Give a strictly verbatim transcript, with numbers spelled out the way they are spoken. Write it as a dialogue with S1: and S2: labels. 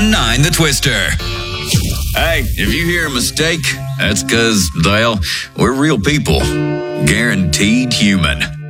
S1: one nine The Twister. Hey, if you hear a mistake, that's because, well, we're real people. Guaranteed human.